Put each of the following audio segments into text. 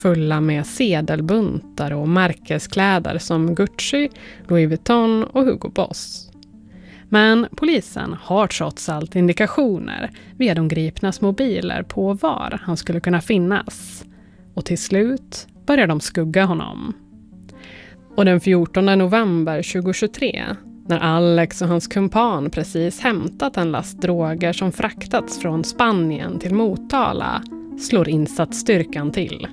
fulla med sedelbuntar och märkeskläder som Gucci, Louis Vuitton och Hugo Boss. Men polisen har trots allt indikationer via de gripnas mobiler på var han skulle kunna finnas. Och till slut börjar de skugga honom. Och den 14 november 2023, när Alex och hans kumpan precis hämtat en last droger som fraktats från Spanien till Motala, slår insatsstyrkan till.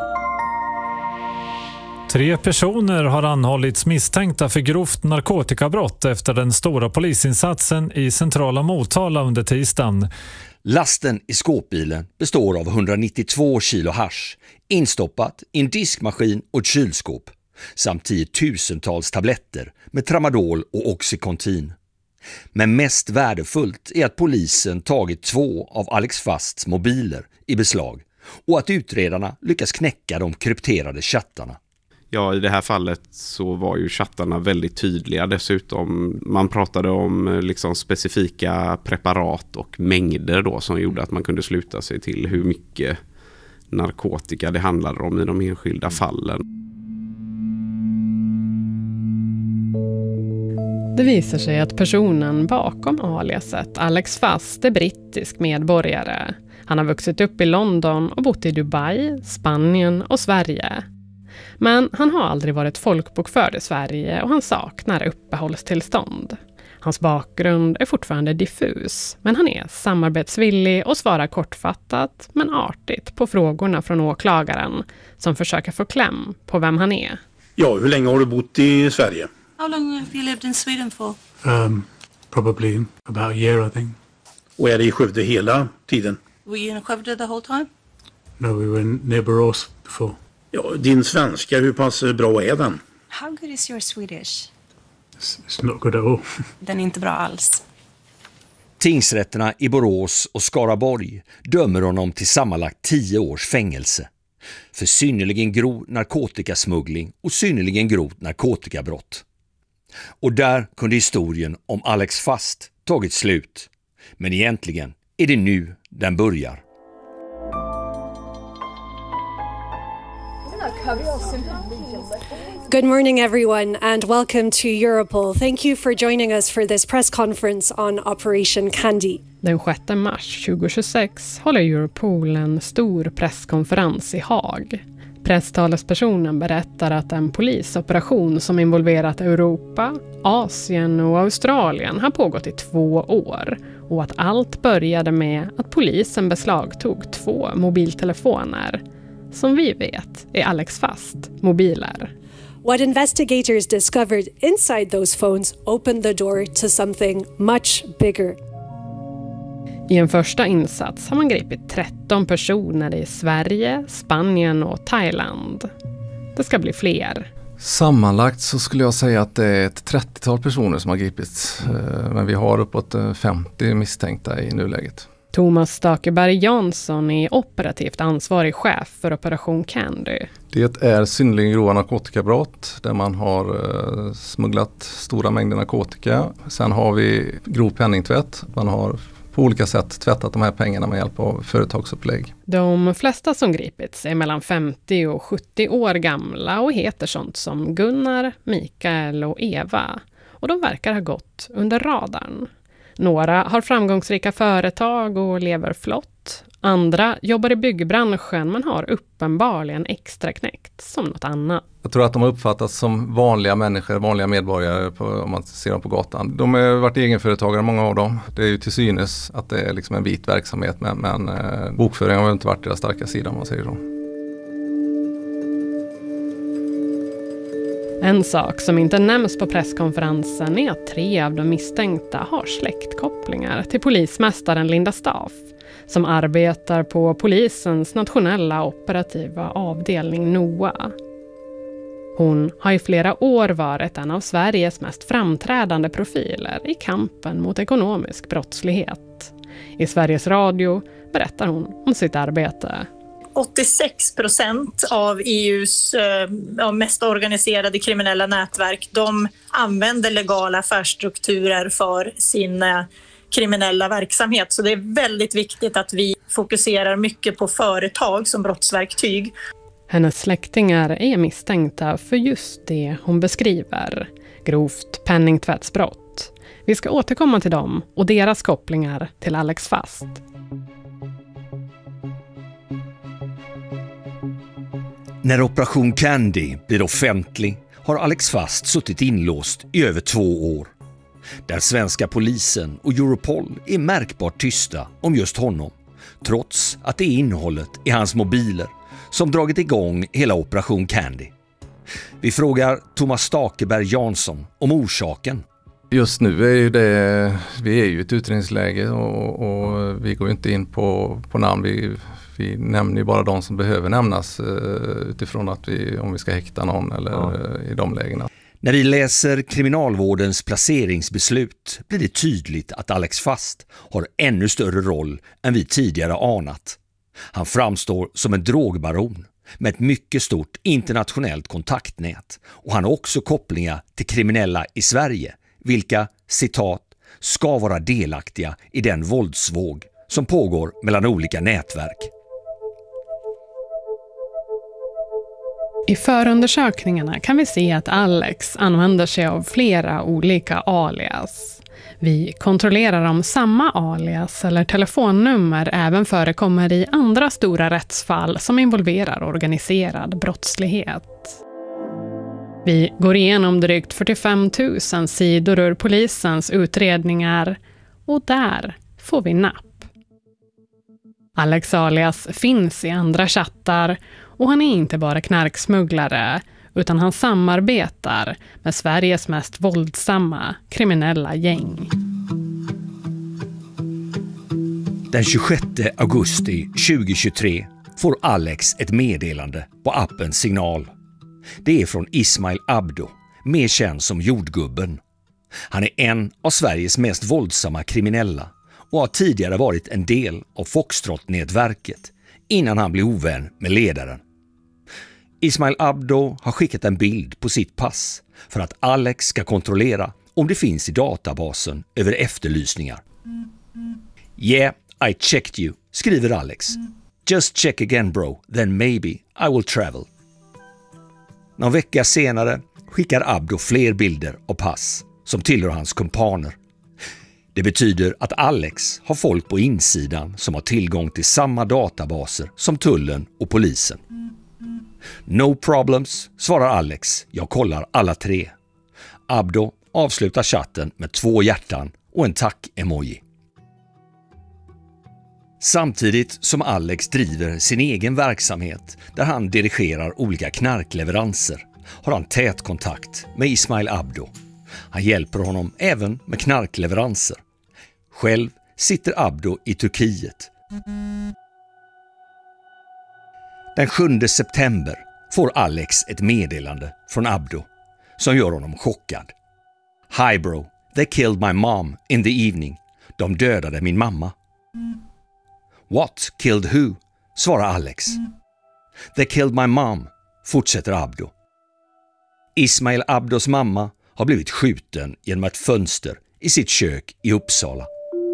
3 personer har anhållits misstänkta för grovt narkotikabrott efter den stora polisinsatsen i centrala Motala under tisdagen. Lasten i skåpbilen består av 192 kilo hasch, instoppat i en diskmaskin och ett kylskåp, samt 10-tusentals tabletter med tramadol och oxycontin. Men mest värdefullt är att polisen tagit 2 av Alex Fasts mobiler i beslag och att utredarna lyckas knäcka de krypterade chattarna. Ja, i det här fallet så var ju chattarna väldigt tydliga. Dessutom, man pratade om liksom specifika preparat och mängder då som gjorde att man kunde sluta sig till hur mycket narkotika det handlade om i de enskilda fallen. Det visar sig att personen bakom aliaset, Alex Fast, är brittisk medborgare. Han har vuxit upp i London och bott i Dubai, Spanien och Sverige. Men han har aldrig varit folkbokförd i Sverige och han saknar uppehållstillstånd. Hans bakgrund är fortfarande diffus, men han är samarbetsvillig och svarar kortfattat men artigt på frågorna från åklagaren som försöker få kläm på vem han är. Ja, hur länge har du bott i Sverige? How long have you lived in Sweden for? Probably about a year, I think. Och är det i Skövde hela tiden? Were you in Skövde the whole time? No, we were near Borås before. Ja, din svenska, hur pass bra är den? How good is your Swedish? It's not good at all. Den är inte bra alls. Tingsrätterna i Borås och Skaraborg dömer honom till sammanlagt 10 års fängelse för synnerligen grov narkotikasmuggling och synnerligen grovt narkotikabrott. Och där kunde historien om Alex Fast tagit slut. Men egentligen är det nu den börjar. Good morning, everyone, and welcome to Europol. Thank you for joining us for this press conference on Operation Candy. Den 6 mars 2026 håller Europol en stor presskonferens i Haag. Presstalespersonen berättar att en polisoperation som involverat Europa, Asien och Australien har pågått i 2 år och att allt började med att polisen beslagtog 2 mobiltelefoner. Som vi vet är Alex Fast mobiler. What investigators discovered inside those phones opened the door to something much bigger. I en första insats har man gripit 13 personer i Sverige, Spanien och Thailand. Det ska bli fler. Sammanlagt så skulle jag säga att det är ett 30-tal personer som har gripits. Men vi har uppåt 50 misstänkta i nuläget. Thomas Stakeberg Jansson är operativt ansvarig chef för Operation Candy. Det är synnerligen grova narkotikabrott där man har smugglat stora mängder narkotika. Sen har vi grov penningtvätt. Man har på olika sätt tvättat de här pengarna med hjälp av företagsupplägg. De flesta som gripits är mellan 50 och 70 år gamla och heter sånt som Gunnar, Mikael och Eva. Och de verkar ha gått under radarn. Några har framgångsrika företag och lever flott. Andra jobbar i byggbranschen men har uppenbarligen extra knäckt som något annat. Jag tror att de har uppfattats som vanliga människor, vanliga medborgare om man ser dem på gatan. De har varit egenföretagare, många av dem. Det är ju till synes att det är liksom en vit verksamhet men bokföringen har inte varit deras starka sida om man säger så. En sak som inte nämns på presskonferensen är att 3 av de misstänkta har släktkopplingar till polismästaren Linda Staff som arbetar på polisens nationella operativa avdelning NOA. Hon har i flera år varit en av Sveriges mest framträdande profiler i kampen mot ekonomisk brottslighet. I Sveriges Radio berättar hon om sitt arbete. 86% av EUs mest organiserade kriminella nätverk, de använder legala affärsstrukturer för sin kriminella verksamhet. Så det är väldigt viktigt att vi fokuserar mycket på företag som brottsverktyg. Hennes släktingar är misstänkta för just det hon beskriver, grovt penningtvättsbrott. Vi ska återkomma till dem och deras kopplingar till Alex Fast. När Operation Candy blir offentlig har Alex Fast suttit inlåst i över 2 år. Den svenska polisen och Europol är märkbart tysta om just honom, trots att det är innehållet i hans mobiler som dragit igång hela Operation Candy. Vi frågar Thomas Stakeberg Jansson om orsaken. Just nu är ju vi är ju i ett utredningsläge och vi går inte in på namn. Vi nämner ju bara de som behöver nämnas utifrån att om vi ska häkta någon eller i de lägena. När vi läser kriminalvårdens placeringsbeslut blir det tydligt att Alex Fast har ännu större roll än vi tidigare anat. Han framstår som en drogbaron med ett mycket stort internationellt kontaktnät och han har också kopplingar till kriminella i Sverige, vilka, citat, ska vara delaktiga i den våldsvåg som pågår mellan olika nätverk. I förundersökningarna kan vi se att Alex använder sig av flera olika alias. Vi kontrollerar om samma alias eller telefonnummer även förekommer i andra stora rättsfall som involverar organiserad brottslighet. Vi går igenom drygt 45 000 sidor ur polisens utredningar och där får vi napp. Alex alias finns i andra chattar och han är inte bara knarksmugglare utan han samarbetar med Sveriges mest våldsamma kriminella gäng. Den 26 augusti 2023 får Alex ett meddelande på appen Signal. Det är från Ismail Abdo, mer känd som Jordgubben. Han är en av Sveriges mest våldsamma kriminella och har tidigare varit en del av Foxtrot-nätverket innan han blev ovän med ledaren. Ismail Abdo har skickat en bild på sitt pass för att Alex ska kontrollera om det finns i databasen över efterlysningar. Yeah, I checked you, skriver Alex. Just check again bro, then maybe I will travel. Någon vecka senare skickar Abdo fler bilder och pass som tillhör hans kumpaner. Det betyder att Alex har folk på insidan som har tillgång till samma databaser som tullen och polisen. No problems, svarar Alex. Jag kollar alla 3. Abdo avslutar chatten med 2 hjärtan och en tack-emoji. Samtidigt som Alex driver sin egen verksamhet där han dirigerar olika knarkleveranser har han tät kontakt med Ismail Abdo. Han hjälper honom även med knarkleveranser. Själv sitter Abdo i Turkiet. Den 7 september får Alex ett meddelande från Abdo som gör honom chockad. Hi bro, they killed my mom in the evening. De dödade min mamma. What killed who? Svarar Alex. They killed my mom, fortsätter Abdo. Ismail Abdos mamma har blivit skjuten genom ett fönster i sitt kök i Uppsala.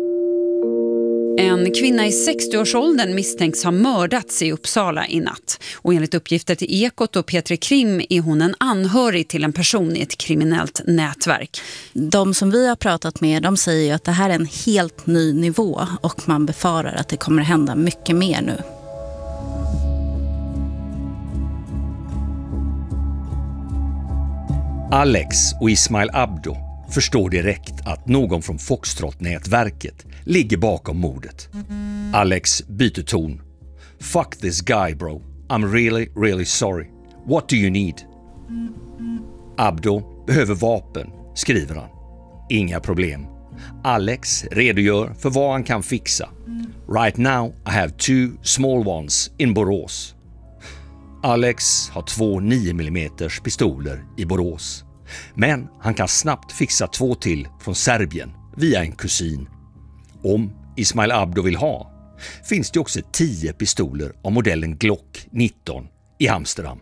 En kvinna i 60-årsåldern misstänks ha mördats i Uppsala i natt. Och enligt uppgifter till Ekot och Petri Krim är hon en anhörig till en person i ett kriminellt nätverk. De som vi har pratat med, de säger ju att det här är en helt ny nivå och man befarar att det kommer att hända mycket mer nu. Alex och Ismail Abdo förstår direkt att någon från Foxtrot-nätverket ligger bakom mordet. Alex byter ton. Fuck this guy bro. I'm really sorry. What do you need? Abdo behöver vapen, skriver han. Inga problem. Alex redogör för vad han kan fixa. Right now I have 2 small ones in Borås. Alex har 2 9mm pistoler i Borås. Men han kan snabbt fixa 2 till från Serbien via en kusin. Om Ismail Abdo vill ha finns det också 10 pistoler av modellen Glock 19 i Amsterdam.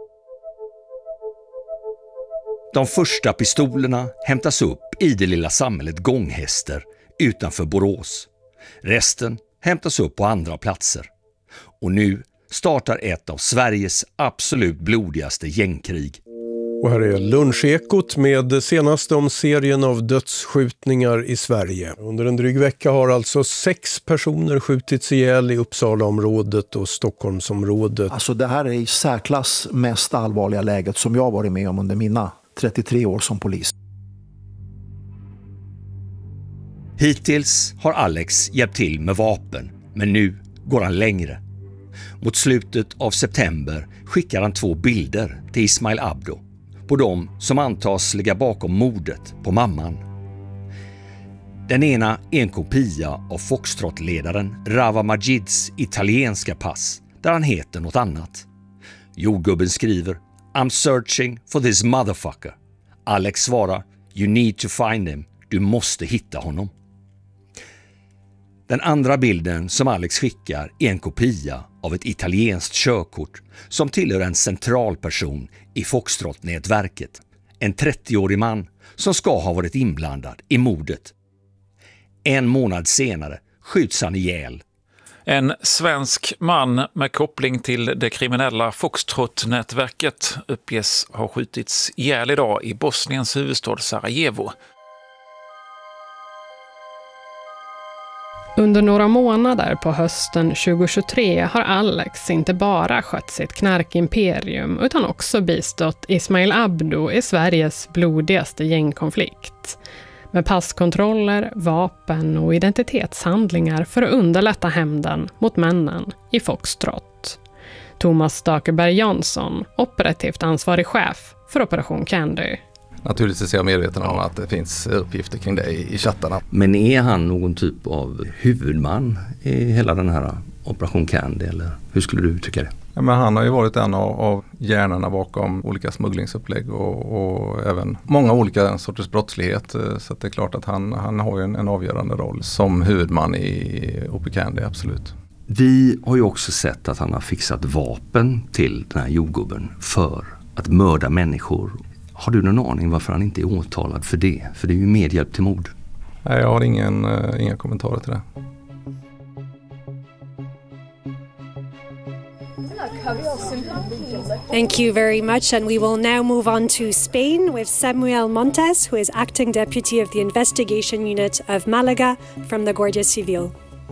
De första pistolerna hämtas upp i det lilla samhället Gånghäster utanför Borås. Resten hämtas upp på andra platser. Och nu startar ett av Sveriges absolut blodigaste gängkrig. Och här är Lunchekot med det senaste om serien av dödsskjutningar i Sverige. Under en dryg vecka har alltså 6 personer skjutits ihjäl i Uppsalaområdet och Stockholmsområdet. Alltså det här är i särklass mest allvarliga läget som jag har varit med om under mina 33 år som polis. Hittills har Alex hjälpt till med vapen, men nu går han längre. Mot slutet av september skickar han 2 bilder till Ismail Abdo på dem som antas ligga bakom mordet på mamman. Den ena är en kopia av Foxtrot-ledaren Rawa Majids italienska pass där han heter något annat. Jordgubben skriver "I'm searching for this motherfucker". Alex svarar "You need to find him. Du måste hitta honom". Den andra bilden som Alex skickar är en kopia av ett italienskt körkort som tillhör en central person i Foxtrot-nätverket. En 30-årig man som ska ha varit inblandad i mordet. En månad senare skjuts han ihjäl. En svensk man med koppling till det kriminella Foxtrot-nätverket uppges ha skjutits ihjäl idag i Bosniens huvudstad Sarajevo. Under några månader på hösten 2023 har Alex inte bara skött sitt knarkimperium utan också bistått Ismail Abdo i Sveriges blodigaste gängkonflikt. Med passkontroller, vapen och identitetshandlingar för att underlätta hämnden mot männen i Foxtrot. Thomas Stakeberg Jansson, operativt ansvarig chef för Operation Candy. Naturligtvis är jag medveten om att det finns uppgifter kring det i chattarna. Men är han någon typ av huvudman i hela den här Operation Candy, eller hur skulle du uttrycka det? Ja, men han har ju varit en av hjärnorna bakom olika smugglingsupplägg och även många olika sorters brottslighet. Så att det är klart att han har ju en avgörande roll som huvudman i Operation Candy, absolut. Vi har ju också sett att han har fixat vapen till den här jordgubben för att mörda människor. Har du någon aning varför han inte är åtalad för det? För det är ju medhjälp till mord. Nej, jag har inga kommentarer till det. Thank you very much, and we will now move on to Spain with Samuel Montes, who is acting deputy of the investigation unit of Malaga from the Guardia Civil.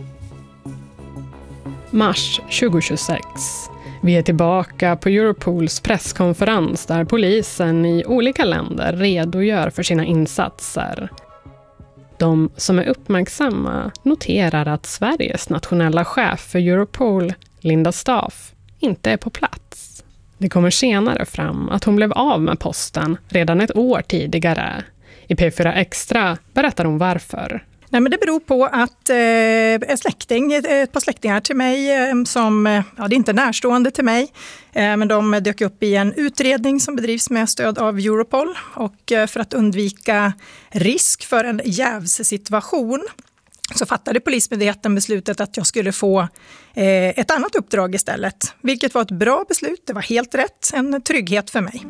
Mars 2026. Vi är tillbaka på Europols presskonferens där polisen i olika länder redogör för sina insatser. De som är uppmärksamma noterar att Sveriges nationella chef för Europol, Linda Staff, inte är på plats. Det kommer senare fram att hon blev av med posten redan ett år tidigare. I P4 Extra berättar hon varför. Nej, men det beror på att ett par släktingar till mig som, det är inte närstående till mig, men de dök upp i en utredning som bedrivs med stöd av Europol, och för att undvika risk för en jävssituation så fattade Polismyndigheten beslutet att jag skulle få ett annat uppdrag istället, vilket var ett bra beslut. Det var helt rätt, en trygghet för mig.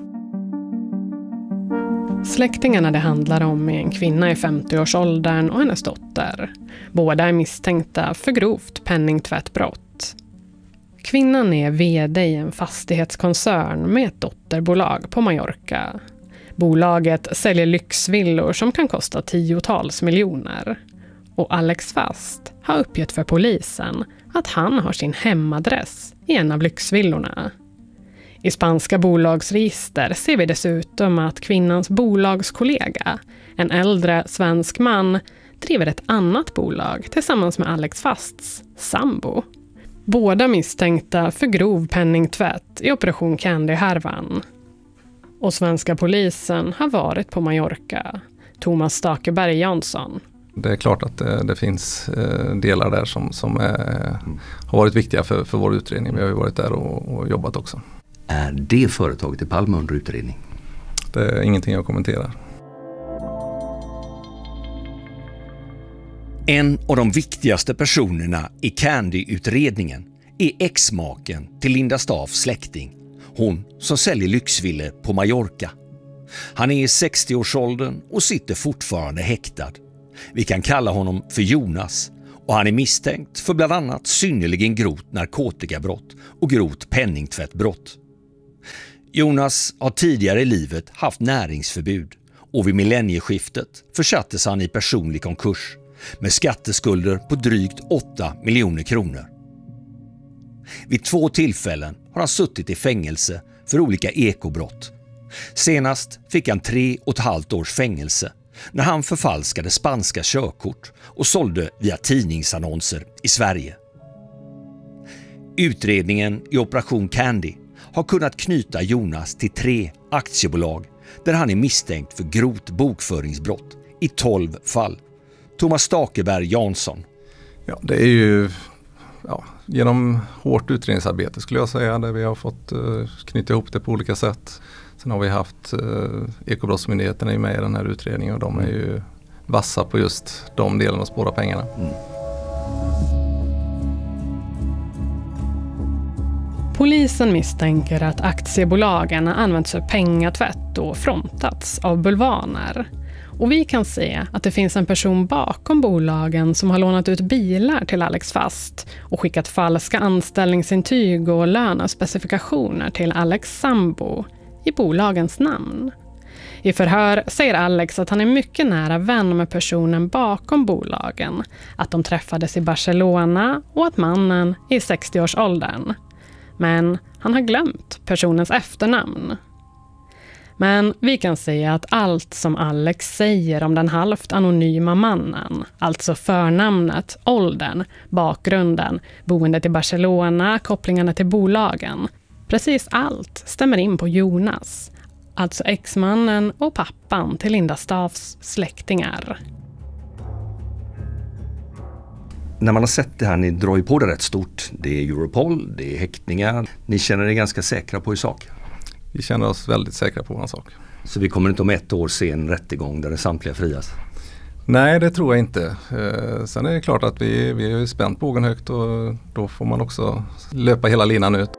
Släktingarna det handlar om är en kvinna i 50-årsåldern och hennes dotter. Båda är misstänkta för grovt penningtvättbrott. Kvinnan är vd i en fastighetskoncern med ett dotterbolag på Mallorca. Bolaget säljer lyxvillor som kan kosta 10-tals miljoner. Och Alex Fast har uppgett för polisen att han har sin hemadress i en av lyxvillorna. I spanska bolagsregister ser vi dessutom att kvinnans bolagskollega, en äldre svensk man, driver ett annat bolag tillsammans med Alex Fasts sambo. Båda misstänkta för grov penningtvätt i Operation Candy-härvan. Och svenska polisen har varit på Mallorca. Thomas Stakeberg Jansson. Det är klart att det finns delar där som har varit viktiga för vår utredning. Vi har ju varit där och jobbat också. Är det företaget i Palme under utredning? Det är ingenting jag kommenterar. En av de viktigaste personerna i Candy-utredningen är exmaken till Linda Staffs släkting. Hon som säljer lyxvillor på Mallorca. Han är i 60-årsåldern och sitter fortfarande häktad. Vi kan kalla honom för Jonas och han är misstänkt för bland annat synnerligen grovt narkotikabrott och grovt penningtvättbrott. Jonas har tidigare i livet haft näringsförbud och vid millennieskiftet försattes han i personlig konkurs med skatteskulder på drygt 8 miljoner kronor. Vid 2 tillfällen har han suttit i fängelse för olika ekobrott. Senast fick han 3,5 års fängelse när han förfalskade spanska körkort och sålde via tidningsannonser i Sverige. Utredningen i Operation Candy har kunnat knyta Jonas till 3 aktiebolag där han är misstänkt för grovt bokföringsbrott i 12 fall. Thomas Stakeberg Jansson. Ja, det är ju genom hårt utredningsarbete skulle jag säga, där vi har fått knyta ihop det på olika sätt. Sen har vi haft Ekobrottsmyndigheten är med i den här utredningen och de är ju vassa på just de delarna och spåra pengarna. Polisen misstänker att aktiebolagen har använts för pengatvätt och frontats av bulvaner. Och vi kan se att det finns en person bakom bolagen som har lånat ut bilar till Alex Fast och skickat falska anställningsintyg och lönespecifikationer till Alex sambo i bolagens namn. I förhör säger Alex att han är mycket nära vän med personen bakom bolagen, att de träffades i Barcelona och att mannen är i 60-årsåldern. Men han har glömt personens efternamn. Men vi kan säga att allt som Alex säger om den halvt anonyma mannen, alltså förnamnet, åldern, bakgrunden, boendet i Barcelona, kopplingarna till bolagen, precis allt stämmer in på Jonas, alltså exmannen och pappan till Linda Staffs släktingar. När man har sett det här, ni drar ju på det rätt stort. Det är Europol, det är häktningar. Ni känner er ganska säkra på i sak? Vi känner oss väldigt säkra på en sak. Så vi kommer inte om 1 år se en rättegång där det samtliga frias? Nej, det tror jag inte. Sen är det klart att vi är spänt bågen högt och då får man också löpa hela linan ut.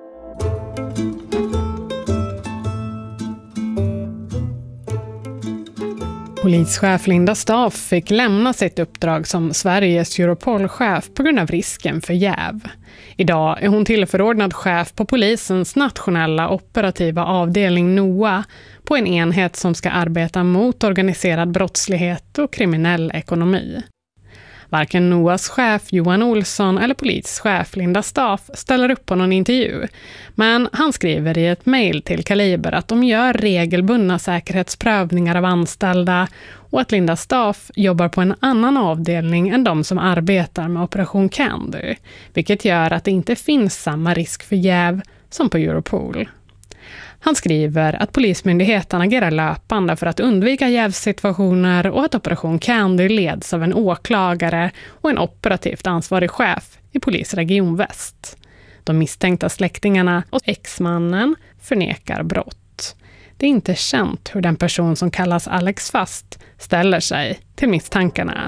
Polischef Linda Staff fick lämna sitt uppdrag som Sveriges Europol-chef på grund av risken för jäv. Idag är hon tillförordnad chef på polisens nationella operativa avdelning NOA på en enhet som ska arbeta mot organiserad brottslighet och kriminell ekonomi. Varken NOAs chef Johan Olsson eller polischef Linda Staff ställer upp på någon intervju. Men han skriver i ett mejl till Kaliber att de gör regelbundna säkerhetsprövningar av anställda och att Linda Staff jobbar på en annan avdelning än de som arbetar med Operation Candy. Vilket gör att det inte finns samma risk för jäv som på Europol. Han skriver att polismyndigheten agerar löpande för att undvika jävsituationer och att Operation Candy leds av en åklagare och en operativt ansvarig chef i polisregion Väst. De misstänkta släktingarna och exmannen förnekar brott. Det är inte känt hur den person som kallas Alex Fast ställer sig till misstankarna.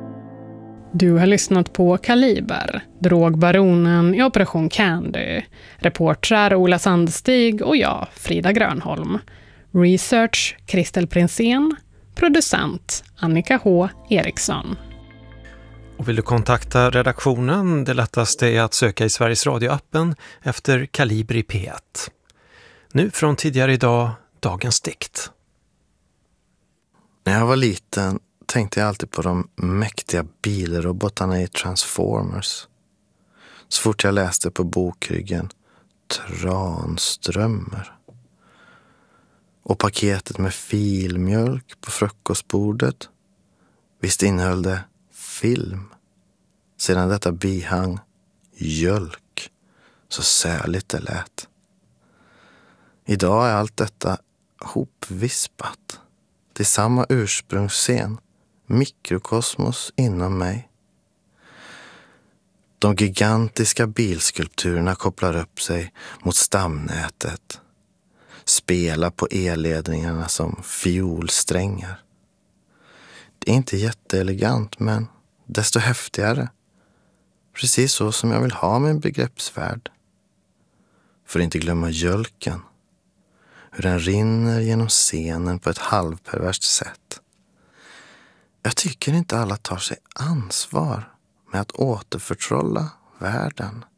Du har lyssnat på Kaliber, drogbaronen i Operation Candy. Reportrar Ola Sandstig och jag, Frida Grönholm. Research Kristel Prinsén. Producent Annika H. Eriksson. Och vill du kontakta redaktionen? Det lättaste är att söka i Sveriges Radio-appen efter Kaliber i P1. Nu från tidigare idag, dagens dikt. När jag var liten tänkte jag alltid på de mäktiga bilrobotarna i Transformers. Så fort jag läste på bokryggen Tranströmer. Och paketet med filmjölk på frukostbordet. Visst innehöll det film. Sedan detta bihang jölk. Så särligt det lät. Idag är allt detta hopvispat. Till samma ursprungsscen. Mikrokosmos inom mig. De gigantiska bilskulpturerna kopplar upp sig mot stamnätet. Spelar på elledningarna som fiolsträngar. Det är inte jätteelegant men desto häftigare. Precis så som jag vill ha min begreppsvärld. För att inte glömma jölken. Hur den rinner genom scenen på ett halvperverst sätt. Jag tycker inte alla tar sig ansvar. med att återförtrolla världen.